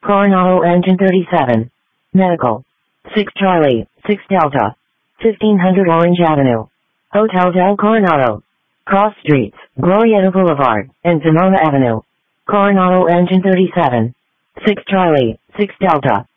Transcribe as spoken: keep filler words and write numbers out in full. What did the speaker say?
Coronado Engine thirty-seven. Medical. six Charlie, six Delta. fifteen hundred Orange Avenue. Hotel del Coronado. Cross Streets, Glorieta Boulevard, and Sonoma Avenue. Coronado Engine thirty-seven. six Charlie, six Delta.